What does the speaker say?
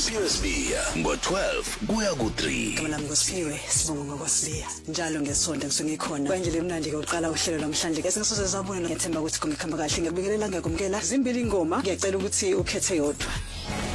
uSphiwe Sibiya ngo-12 kuya ku-3. Igama lami nguSphiwe Sibongo ngokwasibiya. Njalo ngesonto ngisuke ngikhona. Kanje mnandi ukuqala uhlelo namhlanje. Ke sengisoze sabona ngethemba ukuthi kungikhamba kahle. Ngiyabingelela ngiyakumkela. Zimbili ingoma ngiyacela ukuthi ukhethe yodwa.